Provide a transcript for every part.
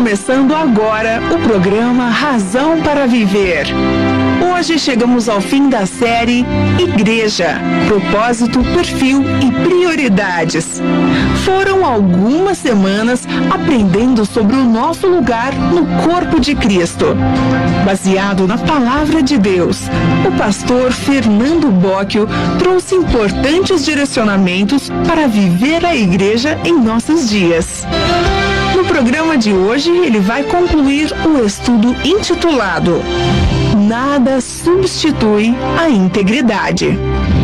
começando agora o programa Razão para Viver. Hoje chegamos ao fim da série Igreja, Propósito, Perfil e Prioridades. Foram algumas semanas aprendendo sobre o nosso lugar no corpo de Cristo. Baseado na Palavra de Deus, o pastor Fernando Bocchio trouxe importantes direcionamentos para viver a igreja em nossos dias. No programa de hoje, ele vai concluir o estudo intitulado Nada substitui a integridade.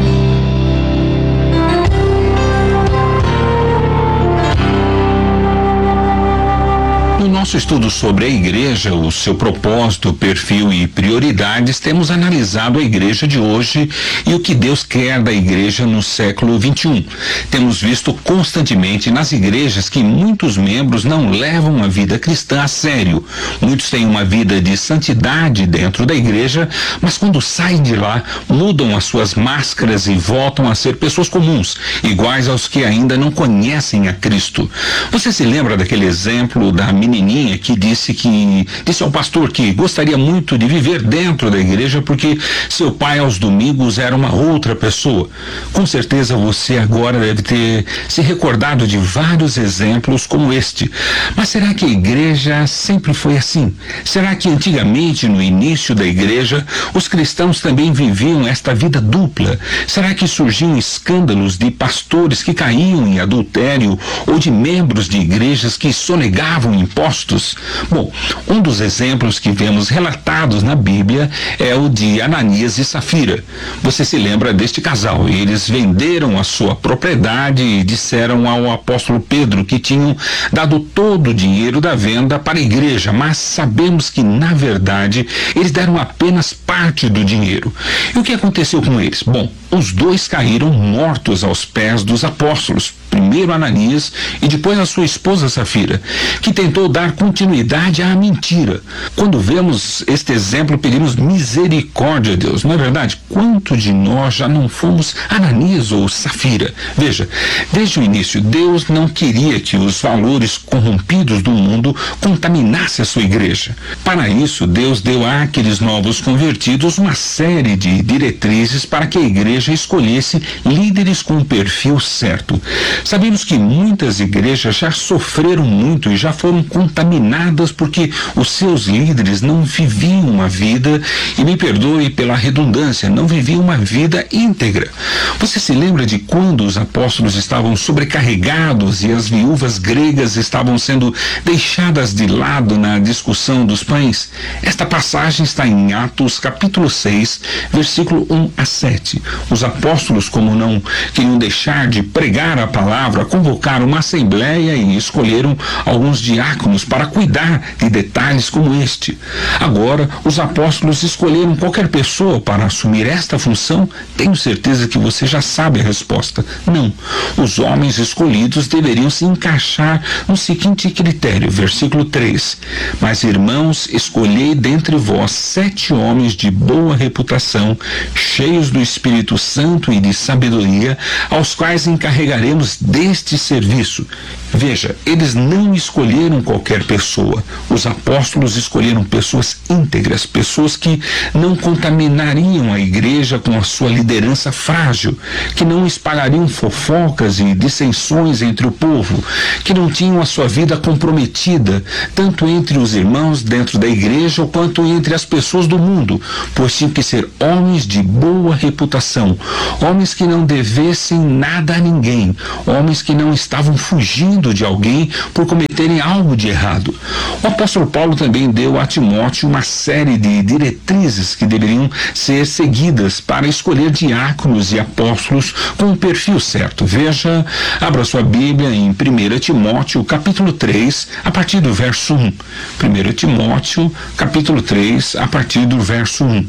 No nosso estudo sobre a igreja, o seu propósito, perfil e prioridades, temos analisado a igreja de hoje e o que Deus quer da igreja no século XXI. Temos visto constantemente nas igrejas que muitos membros não levam a vida cristã a sério. Muitos têm uma vida de santidade dentro da igreja, mas quando saem de lá, mudam as suas máscaras e voltam a ser pessoas comuns, iguais aos que ainda não conhecem a Cristo. Você se lembra daquele exemplo da menininha que disse ao pastor que gostaria muito de viver dentro da igreja porque seu pai aos domingos era uma outra pessoa? Com certeza você agora deve ter se recordado de vários exemplos como este. Mas será que a igreja sempre foi assim? Será que antigamente, no início da igreja, os cristãos também viviam esta vida dupla? Será que surgiam escândalos de pastores que caíam em adultério ou de membros de igrejas que sonegavam impostos? Bom, um dos exemplos que vemos relatados na Bíblia é o de Ananias e Safira. Você se lembra deste casal? Eles venderam a sua propriedade e disseram ao apóstolo Pedro que tinham dado todo o dinheiro da venda para a igreja, mas sabemos que, na verdade, eles deram apenas parte do dinheiro. E o que aconteceu com eles? Bom, os dois caíram mortos aos pés dos apóstolos. Primeiro Ananias e depois a sua esposa Safira, que tentou dar continuidade à mentira. Quando vemos este exemplo, pedimos misericórdia a Deus, não é verdade? Quanto de nós já não fomos Ananias ou Safira? Veja, desde o início, Deus não queria que os valores corrompidos do mundo contaminassem a sua igreja. Para isso, Deus deu àqueles novos convertidos uma série de diretrizes para que a igreja escolhesse líderes com o perfil certo. Sabemos que muitas igrejas já sofreram muito e já foram contaminadas porque os seus líderes não viviam uma vida, e me perdoe pela redundância, não viviam uma vida íntegra. Você se lembra de quando os apóstolos estavam sobrecarregados e as viúvas gregas estavam sendo deixadas de lado na discussão dos pães? Esta passagem está em Atos capítulo 6, versículo 1 a 7. Os apóstolos, como não queriam deixar de pregar a palavra, convocaram uma assembleia e escolheram alguns diáconos para cuidar de detalhes como este. Agora, os apóstolos escolheram qualquer pessoa para assumir esta função? Tenho certeza que você já sabe a resposta. Não. Os homens escolhidos deveriam se encaixar no seguinte critério, versículo 3. Mas, irmãos, escolhei dentre vós 7 homens de boa reputação, cheios do Espírito Santo e de sabedoria, aos quais encarregaremos deste serviço. Veja, eles não escolheram qualquer pessoa. Os apóstolos escolheram pessoas íntegras, pessoas que não contaminariam a igreja com a sua liderança frágil, que não espalhariam fofocas e dissensões entre o povo, que não tinham a sua vida comprometida, tanto entre os irmãos dentro da igreja quanto entre as pessoas do mundo, pois tinham que ser homens de boa reputação, homens que não devessem nada a ninguém, homens que não estavam fugindo de alguém por cometerem algo de errado. O apóstolo Paulo também deu a Timóteo uma série de diretrizes que deveriam ser seguidas para escolher diáconos e apóstolos com o perfil certo. Veja, abra sua Bíblia em 1 Timóteo, capítulo 3, a partir do verso 1. 1 Timóteo, capítulo 3, a partir do verso 1.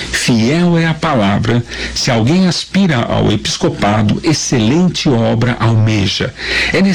Fiel é a palavra, se alguém aspira ao episcopado, excelente obra almeja. É necessário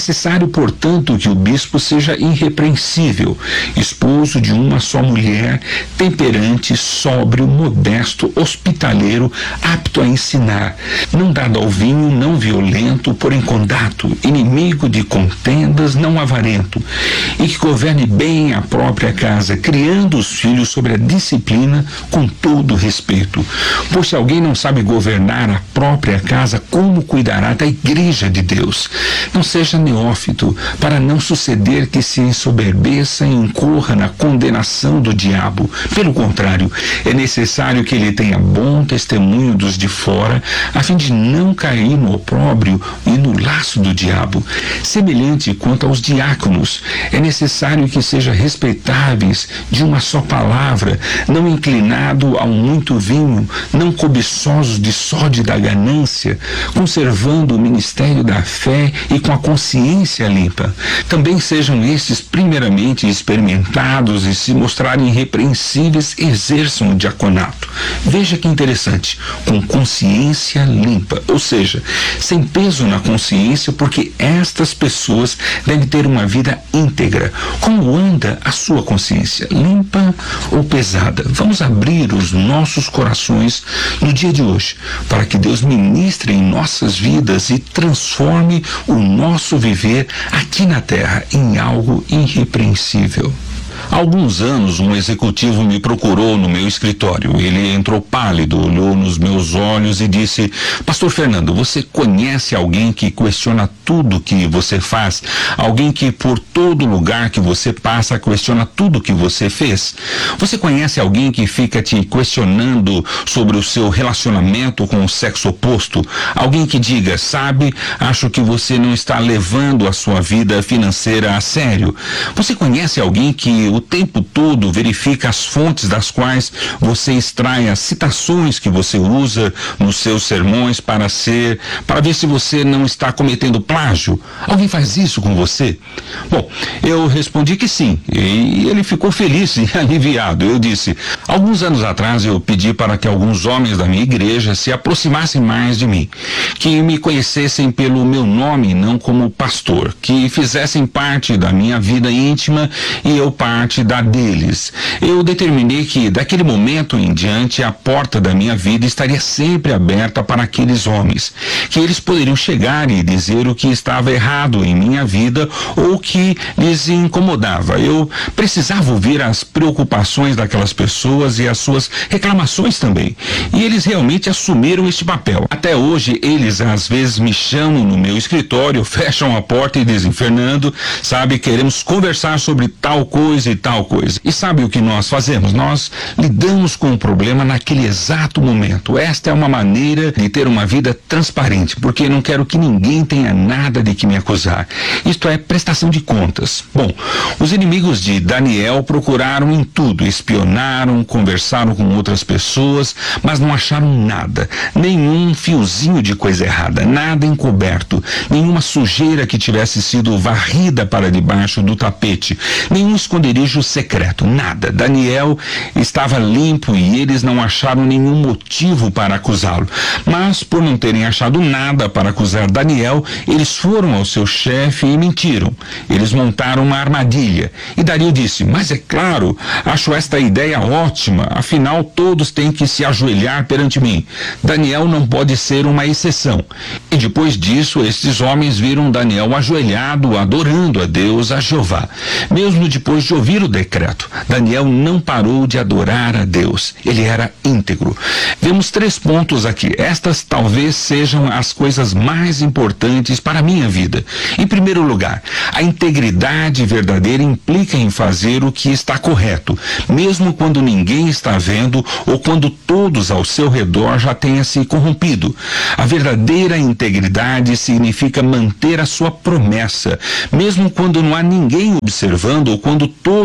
necessário, portanto, que o bispo seja irrepreensível, esposo de uma só mulher, temperante, sóbrio, modesto, hospitaleiro, apto a ensinar, não dado ao vinho, não violento, porém condato, inimigo de contendas, não avarento, e que governe bem a própria casa, criando os filhos sobre a disciplina com todo respeito. Pois se alguém não sabe governar a própria casa, como cuidará da igreja de Deus? Não seja neófito, para não suceder que se ensoberbeça e incorra na condenação do diabo. Pelo contrário, é necessário que ele tenha bom testemunho dos de fora, a fim de não cair no opróbrio e no laço do diabo. Semelhante quanto aos diáconos, é necessário que sejam respeitáveis de uma só palavra, não inclinado ao muito vinho, não cobiçosos de sórdida ganância, conservando o ministério da fé e com a consciência limpa. Também sejam estes primeiramente experimentados e, se mostrarem irrepreensíveis, exerçam o diaconato. Veja que interessante, com consciência limpa, ou seja, sem peso na consciência, porque estas pessoas devem ter uma vida íntegra. Como anda a sua consciência? Limpa ou pesada? Vamos abrir os nossos corações no dia de hoje, para que Deus ministre em nossas vidas e transforme o nosso viver aqui na terra em algo irrepreensível. Há alguns anos, um executivo me procurou no meu escritório. Ele entrou pálido, olhou nos meus olhos e disse: Pastor Fernando, você conhece alguém que questiona tudo que você faz? Alguém que por todo lugar que você passa questiona tudo que você fez? Você conhece alguém que fica te questionando sobre o seu relacionamento com o sexo oposto? Alguém que diga: sabe, acho que você não está levando a sua vida financeira a sério? Você conhece alguém que o tempo todo verifica as fontes das quais você extrai as citações que você usa nos seus sermões para ver se você não está cometendo plágio? Alguém faz isso com você? Bom, eu respondi que sim, e ele ficou feliz e aliviado. Eu disse: alguns anos atrás eu pedi para que alguns homens da minha igreja se aproximassem mais de mim, que me conhecessem pelo meu nome, não como pastor, que fizessem parte da minha vida íntima e eu parte da deles. Eu determinei que daquele momento em diante a porta da minha vida estaria sempre aberta para aqueles homens, que eles poderiam chegar e dizer o que estava errado em minha vida ou que lhes incomodava. Eu precisava ouvir as preocupações daquelas pessoas e as suas reclamações também. E eles realmente assumiram este papel. Até hoje, eles às vezes me chamam no meu escritório, fecham a porta e dizem: Fernando, sabe, queremos conversar sobre tal coisa e tal coisa. E sabe o que nós fazemos? Nós lidamos com o problema naquele exato momento. Esta é uma maneira de ter uma vida transparente, porque não quero que ninguém tenha nada de que me acusar. Isto é prestação de contas. Bom, os inimigos de Daniel procuraram em tudo, espionaram, conversaram com outras pessoas, mas não acharam nada, nenhum fiozinho de coisa errada, nada encoberto, nenhuma sujeira que tivesse sido varrida para debaixo do tapete, nenhum esconderijo secreto, nada. Daniel estava limpo e eles não acharam nenhum motivo para acusá-lo. Mas, por não terem achado nada para acusar Daniel, eles foram ao seu chefe e mentiram. Eles montaram uma armadilha. E Dario disse: mas é claro, acho esta ideia ótima, afinal todos têm que se ajoelhar perante mim. Daniel não pode ser uma exceção. E depois disso, estes homens viram Daniel ajoelhado, adorando a Deus, a Jeová. Mesmo depois de ouvir o decreto, Daniel não parou de adorar a Deus. Ele era íntegro. Vemos 3 pontos aqui. Estas talvez sejam as coisas mais importantes para a minha vida. Em primeiro lugar, a integridade verdadeira implica em fazer o que está correto, mesmo quando ninguém está vendo ou quando todos ao seu redor já tenham se corrompido. A verdadeira integridade significa manter a sua promessa, mesmo quando não há ninguém observando ou quando todos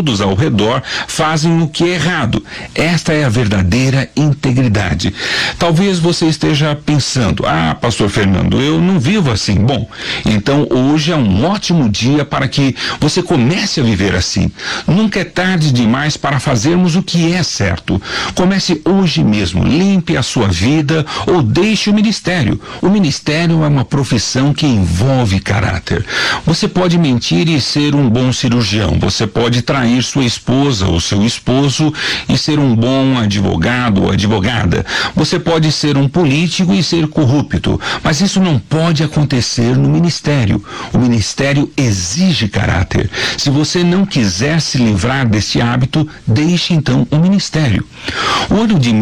todos ao redor fazem o que é errado. Esta é a verdadeira integridade. Talvez você esteja pensando, pastor Fernando, eu não vivo assim. Bom, então hoje é um ótimo dia para que você comece a viver assim. Nunca é tarde demais para fazermos o que é certo. Comece hoje mesmo, limpe a sua vida ou deixe o ministério. O ministério é uma profissão que envolve caráter. Você pode mentir e ser um bom cirurgião. Você pode trair sua esposa ou seu esposo e ser um bom advogado ou advogada. Você pode ser um político e ser corrupto, mas isso não pode acontecer no ministério. O ministério exige caráter. Se você não quiser se livrar desse hábito, deixe então o ministério. O ano de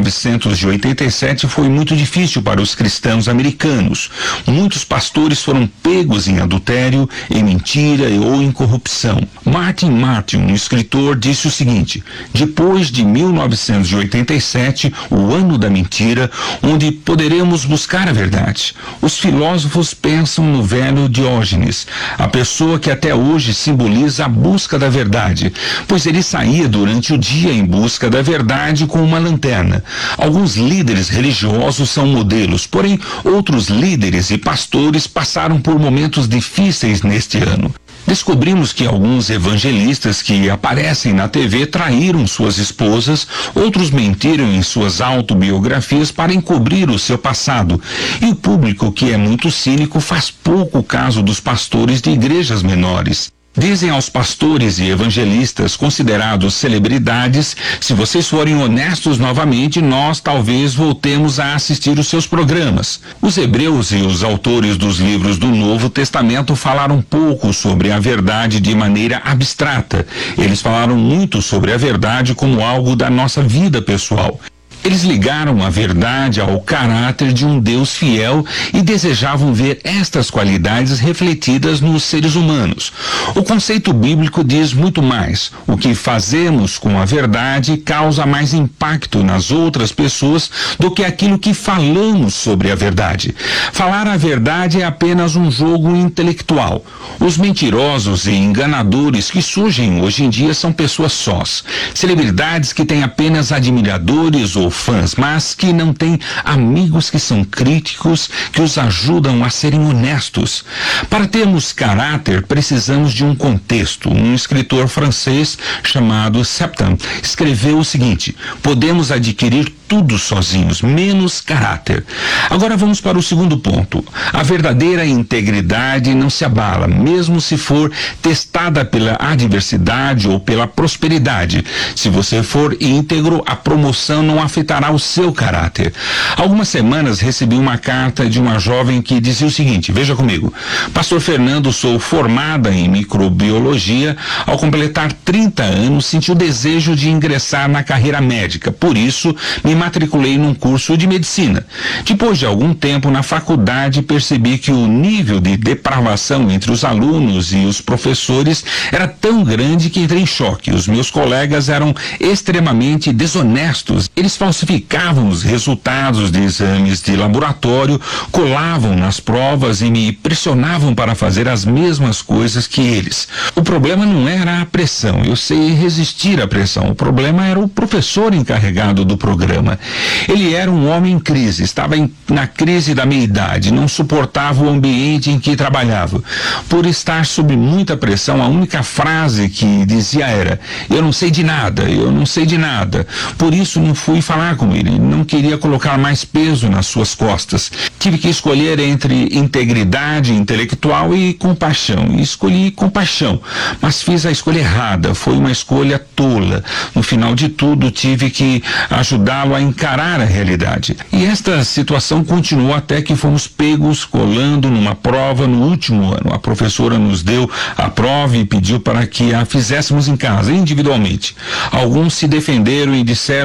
1987 foi muito difícil para os cristãos americanos. Muitos pastores foram pegos em adultério, em mentira ou em corrupção. Martin, um escritor, disse o seguinte: depois de 1987, o ano da mentira, onde poderemos buscar a verdade. Os filósofos pensam no velho Diógenes, a pessoa que até hoje simboliza a busca da verdade, pois ele saía durante o dia em busca da verdade com uma lanterna. Alguns líderes religiosos são modelos, porém outros líderes e pastores passaram por momentos difíceis neste ano. Descobrimos que alguns evangelistas que aparecem na TV traíram suas esposas, outros mentiram em suas autobiografias para encobrir o seu passado. E o público, que é muito cínico, faz pouco caso dos pastores de igrejas menores. Dizem aos pastores e evangelistas considerados celebridades: se vocês forem honestos novamente, nós talvez voltemos a assistir os seus programas. Os hebreus e os autores dos livros do Novo Testamento falaram pouco sobre a verdade de maneira abstrata. Eles falaram muito sobre a verdade como algo da nossa vida pessoal. Eles ligaram a verdade ao caráter de um Deus fiel e desejavam ver estas qualidades refletidas nos seres humanos. O conceito bíblico diz muito mais. O que fazemos com a verdade causa mais impacto nas outras pessoas do que aquilo que falamos sobre a verdade. Falar a verdade é apenas um jogo intelectual. Os mentirosos e enganadores que surgem hoje em dia são pessoas sós. Celebridades que têm apenas admiradores ou fãs, mas que não têm amigos que são críticos, que os ajudam a serem honestos. Para termos caráter, precisamos de um contexto. Um escritor francês chamado Septon escreveu o seguinte: podemos adquirir tudo sozinhos, menos caráter. Agora vamos para o segundo ponto. A verdadeira integridade não se abala, mesmo se for testada pela adversidade ou pela prosperidade. Se você for íntegro, a promoção não afetará o seu caráter. Há algumas semanas recebi uma carta de uma jovem que dizia o seguinte: veja comigo, pastor Fernando, sou formada em microbiologia. Ao completar 30 anos, senti o desejo de ingressar na carreira médica. Por isso, me matriculei num curso de medicina. Depois de algum tempo na faculdade, percebi que o nível de depravação entre os alunos e os professores era tão grande que entrei em choque. Os meus colegas eram extremamente desonestos. Eles falsificavam os resultados de exames de laboratório, colavam nas provas e me pressionavam para fazer as mesmas coisas que eles. O problema não era a pressão, eu sei resistir à pressão. O problema era o professor encarregado do programa. Ele era um homem em crise, estava na crise da meia-idade, não suportava o ambiente em que trabalhava. Por estar sob muita pressão, a única frase que dizia era: eu não sei de nada, eu não sei de nada. Por isso não fui falar com ele, não queria colocar mais peso nas suas costas. Tive que escolher entre integridade intelectual e compaixão, e escolhi compaixão, mas fiz a escolha errada, foi uma escolha tola. No final de tudo, tive que ajudá-lo a encarar a realidade. E esta situação continuou até que fomos pegos colando numa prova no último ano. A professora nos deu a prova e pediu para que a fizéssemos em casa, individualmente. Alguns se defenderam e disseram que não sabiam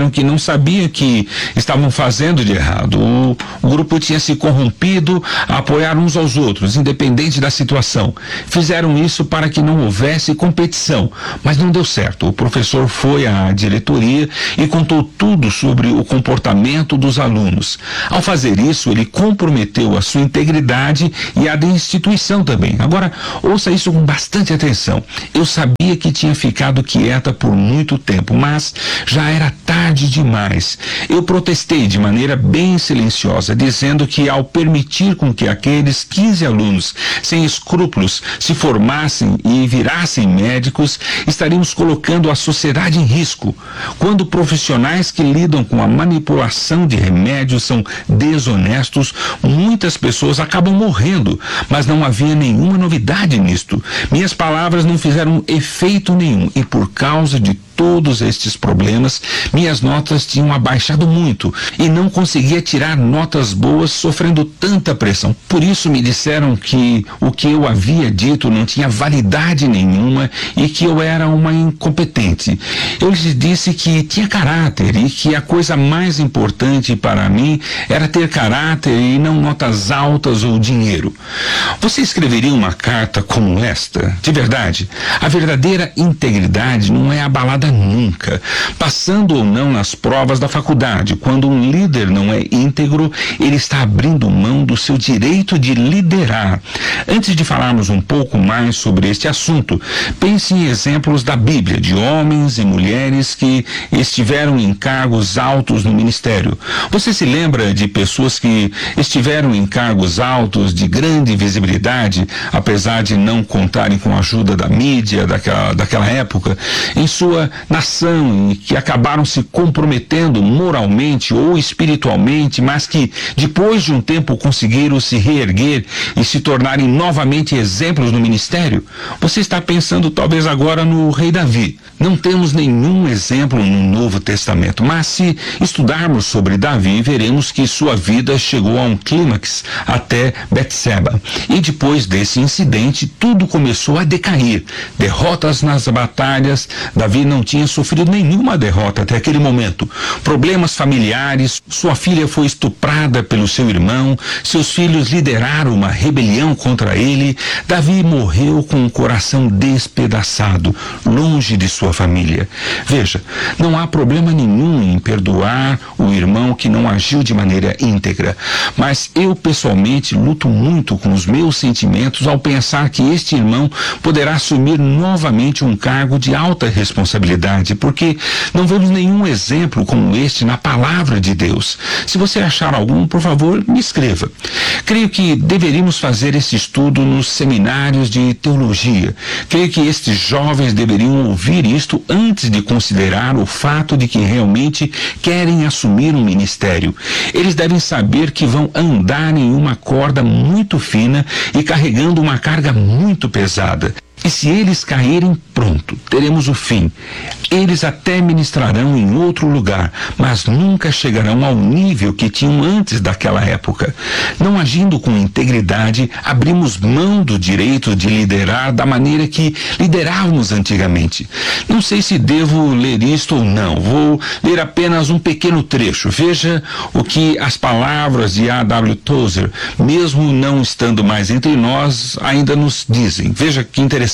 sabia que estavam fazendo de errado. O grupo tinha se corrompido a apoiar uns aos outros, independente da situação. Fizeram isso para que não houvesse competição, mas não deu certo. O professor foi à diretoria e contou tudo sobre o comportamento dos alunos. Ao fazer isso, ele comprometeu a sua integridade e a da instituição também. Agora, ouça isso com bastante atenção. Eu sabia que tinha ficado quieta por muito tempo, mas já era tarde demais. Eu protestei de maneira bem silenciosa, dizendo que ao permitir com que aqueles 15 alunos sem escrúpulos se formassem e virassem médicos, estaríamos colocando a sociedade em risco. Quando profissionais que lidam com a manipulação de remédios são desonestos, muitas pessoas acabam morrendo, mas não havia nenhuma novidade nisto. Minhas palavras não fizeram efeito nenhum e por causa de todos estes problemas, minhas notas tinham abaixado muito e não conseguia tirar notas boas sofrendo tanta pressão. Por isso me disseram que o que eu havia dito não tinha validade nenhuma e que eu era uma incompetente. Eu lhes disse que tinha caráter e que a coisa mais importante para mim era ter caráter e não notas altas ou dinheiro. Você escreveria uma carta como esta? De verdade, a verdadeira integridade não é abalada nunca, passando ou não nas provas da faculdade. Quando um líder não é íntegro, ele está abrindo mão do seu direito de liderar. Antes de falarmos um pouco mais sobre este assunto, pense em exemplos da Bíblia, de homens e mulheres que estiveram em cargos altos no ministério. Você se lembra de pessoas que estiveram em cargos altos de grande visibilidade, apesar de não contarem com a ajuda da mídia daquela época, em sua nação, e que acabaram se comprometendo moralmente ou espiritualmente, mas que depois de um tempo conseguiram se reerguer e se tornarem novamente exemplos no ministério? Você está pensando talvez agora no rei Davi. Não temos nenhum exemplo no Novo Testamento, mas se estudarmos sobre Davi, veremos que sua vida chegou a um clímax até Betseba. E depois desse incidente, tudo começou a decair. Derrotas nas batalhas. Davi não tinha sofrido nenhuma derrota até aquele momento. Problemas familiares, sua filha foi estuprada pelo seu irmão, seus filhos lideraram uma rebelião contra ele. Davi morreu com o coração despedaçado, longe de sua família. Veja, não há problema nenhum em perdoar o irmão que não agiu de maneira íntegra, mas eu pessoalmente luto muito com os meus sentimentos ao pensar que este irmão poderá assumir novamente um cargo de alta responsabilidade, porque não vemos nenhum exemplo como este na palavra de Deus. Se você achar algum, por favor, me escreva. Creio que deveríamos fazer esse estudo nos seminários de teologia. Creio que estes jovens deveriam ouvir isto antes de considerar o fato de que realmente querem assumir um ministério. Eles devem saber que vão andar em uma corda muito fina e carregando uma carga muito pesada. E se eles caírem, pronto, teremos o fim. Eles até ministrarão em outro lugar, mas nunca chegarão ao nível que tinham antes daquela época. Não agindo com integridade, abrimos mão do direito de liderar da maneira que liderávamos antigamente. Não sei se devo ler isto ou não. Vou ler apenas um pequeno trecho. Veja o que as palavras de A.W. Tozer, mesmo não estando mais entre nós, ainda nos dizem. Veja que interessante.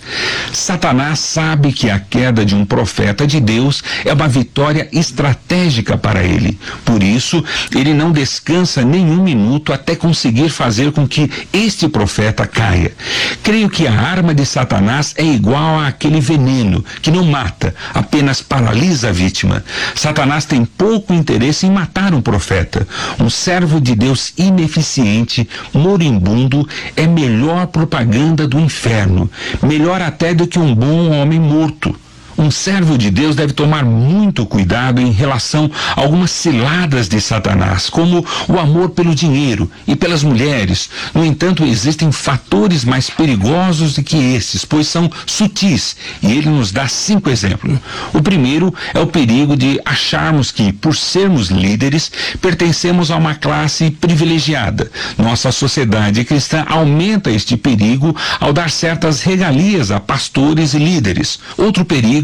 Satanás sabe que a queda de um profeta de Deus é uma vitória estratégica para ele. Por isso, ele não descansa nenhum minuto até conseguir fazer com que este profeta caia. Creio que a arma de Satanás é igual àquele veneno que não mata, apenas paralisa a vítima. Satanás tem pouco interesse em matar um profeta. Um servo de Deus ineficiente, moribundo, é melhor propaganda do inferno. Melhor até do que um bom homem morto. Um servo de Deus deve tomar muito cuidado em relação a algumas ciladas de Satanás, como o amor pelo dinheiro e pelas mulheres. No entanto, existem fatores mais perigosos do que esses, pois são sutis, e ele nos dá 5 exemplos. O primeiro é o perigo de acharmos que, por sermos líderes, pertencemos a uma classe privilegiada. Nossa sociedade cristã aumenta este perigo ao dar certas regalias a pastores e líderes. Outro perigo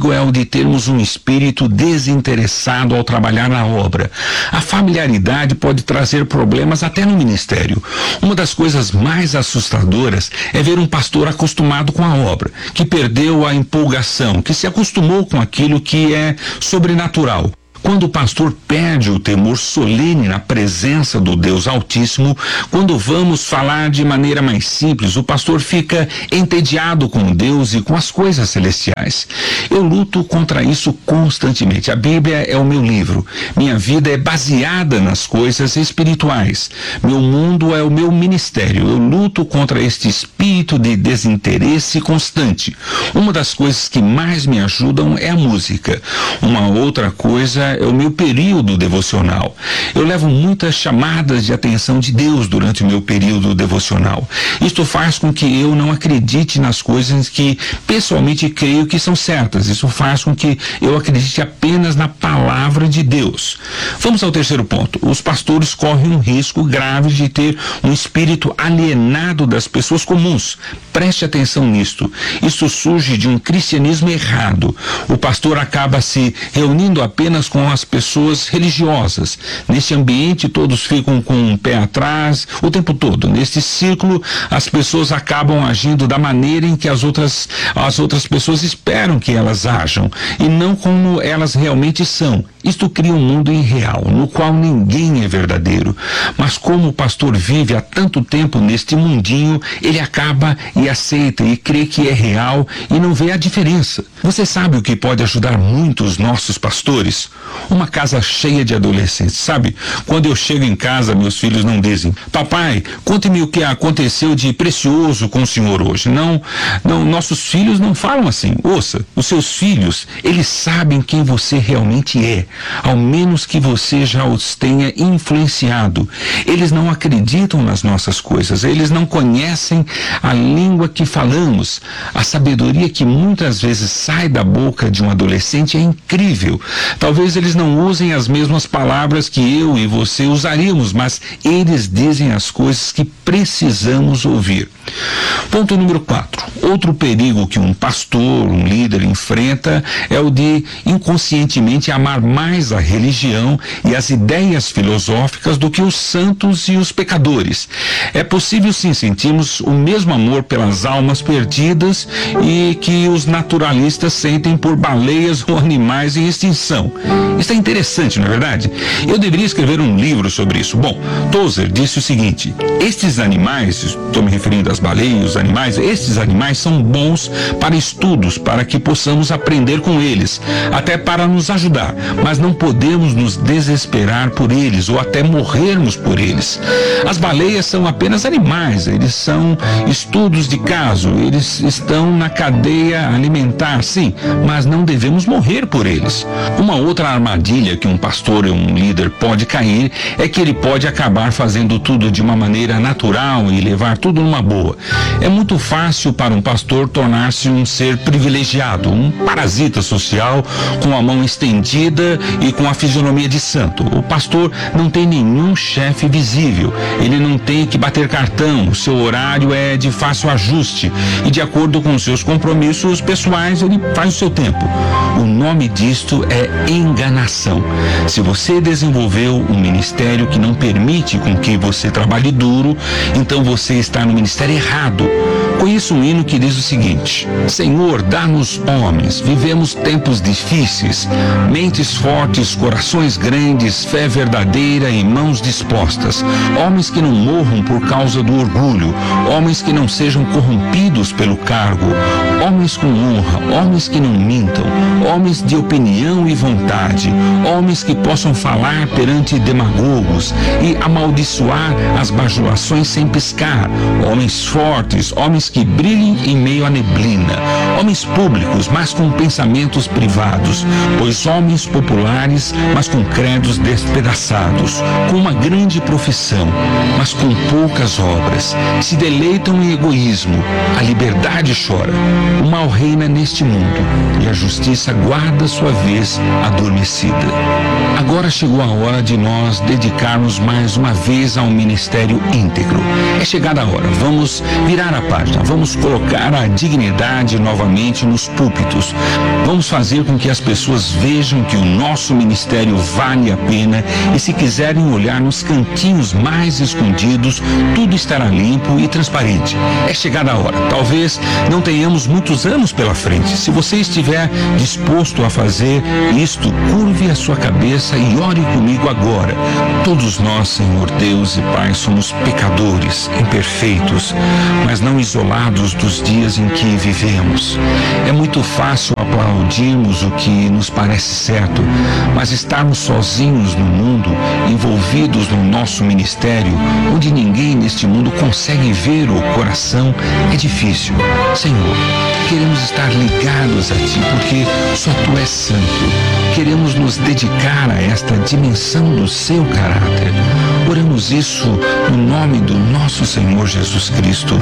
perigo é o de termos um espírito desinteressado ao trabalhar na obra. A familiaridade pode trazer problemas até no ministério. Uma das coisas mais assustadoras é ver um pastor acostumado com a obra, que perdeu a empolgação, que se acostumou com aquilo que é sobrenatural. Quando o pastor perde o temor solene na presença do Deus Altíssimo, quando vamos falar de maneira mais simples, o pastor fica entediado com Deus e com as coisas celestiais. Eu luto contra isso constantemente. A Bíblia é o meu livro. Minha vida é baseada nas coisas espirituais. Meu mundo é o meu ministério. Eu luto contra este espírito de desinteresse constante. Uma das coisas que mais me ajudam é a música. Uma outra coisa é o meu período devocional. Eu levo muitas chamadas de atenção de Deus durante o meu período devocional. Isto faz com que eu não acredite nas coisas que pessoalmente creio que são certas. Isso faz com que eu acredite apenas na palavra de Deus. Vamos ao terceiro ponto. Os pastores correm um risco grave de ter um espírito alienado das pessoas comuns. Preste atenção nisto. Isto surge de um cristianismo errado. O pastor acaba se reunindo apenas com as pessoas religiosas. Neste ambiente, todos ficam com um pé atrás o tempo todo. Neste círculo, as pessoas acabam agindo da maneira em que as outras pessoas esperam que elas ajam, e não como elas realmente são. Isto cria um mundo irreal, no qual ninguém é verdadeiro. Mas como o pastor vive há tanto tempo neste mundinho, ele acaba e aceita e crê que é real e não vê a diferença. Você sabe o que pode ajudar muito os nossos pastores? Uma casa cheia de adolescentes, sabe? Quando eu chego em casa, meus filhos não dizem: papai, conte-me o que aconteceu de precioso com o senhor hoje. Não, nossos filhos não falam assim. Ouça, os seus filhos, eles sabem quem você realmente é, ao menos que você já os tenha influenciado. Eles não acreditam nas nossas coisas, eles não conhecem a língua que falamos. A sabedoria que muitas vezes sai da boca de um adolescente é incrível. Talvez eles não usem as mesmas palavras que eu e você usaríamos, mas eles dizem as coisas que precisamos ouvir. Ponto número 4. Outro perigo que um pastor, um líder enfrenta é o de inconscientemente amar mais a religião e as ideias filosóficas do que os santos e os pecadores. É possível sim sentirmos o mesmo amor pelas almas perdidas e que os naturalistas sentem por baleias ou animais em extinção. Isso é interessante, não é verdade? Eu deveria escrever um livro sobre isso. Bom, Tozer disse o seguinte: estes animais, estou me referindo às baleias, os animais, estes animais são bons para estudos, para que possamos aprender com eles, até para nos ajudar, mas não podemos nos desesperar por eles ou até morrermos por eles. As baleias são apenas animais, eles são estudos de caso, eles estão na cadeia alimentar, sim, mas não devemos morrer por eles. Uma outra armadilha que um pastor ou um líder pode cair é que ele pode acabar fazendo tudo de uma maneira natural e levar tudo numa boa. É muito fácil para um pastor tornar-se um ser privilegiado, um parasita social com a mão estendida e com a fisionomia de santo. O pastor não tem nenhum chefe visível, ele não tem que bater cartão, o seu horário é de fácil ajuste e de acordo com os seus compromissos pessoais ele faz o seu tempo. O nome disto é enganação. Se você desenvolveu um ministério que não permite com que você trabalhe duro, então você está no ministério errado. Conheço um hino que diz o seguinte: Senhor, dá-nos homens, vivemos tempos difíceis, mentes fortes, corações grandes, fé verdadeira e mãos dispostas, homens que não morram por causa do orgulho, homens que não sejam corrompidos pelo cargo, homens com honra, homens que não mintam, homens de opinião e vontade, homens que possam falar perante demagogos e amaldiçoar as bajulações sem piscar, homens fortes, homens que brilhem em meio à neblina, homens públicos, mas com pensamentos privados, pois homens populares, mas com credos despedaçados, com uma grande profissão, mas com poucas obras, se deleitam em egoísmo, a liberdade chora, o mal reina neste mundo e a justiça guarda sua vez adormecida. Agora chegou a hora de nós dedicarmos mais uma vez ao ministério íntegro. É chegada a hora, vamos virar a página. Vamos colocar a dignidade novamente nos púlpitos. Vamos fazer com que as pessoas vejam que o nosso ministério vale a pena e, se quiserem olhar nos cantinhos mais escondidos, tudo estará limpo e transparente. É chegada a hora. Talvez não tenhamos muitos anos pela frente. Se você estiver disposto a fazer isto, curve a sua cabeça e ore comigo agora. Todos nós, Senhor Deus e Pai, somos pecadores, imperfeitos, mas não isolados dos dias em que vivemos. É muito fácil aplaudirmos o que nos parece certo, mas estarmos sozinhos no mundo, envolvidos no nosso ministério, onde ninguém neste mundo consegue ver o coração, é difícil. Senhor, queremos estar ligados a Ti, porque só Tu és santo. Queremos nos dedicar a esta dimensão do Seu caráter. Oramos isso no nome do nosso Senhor Jesus Cristo.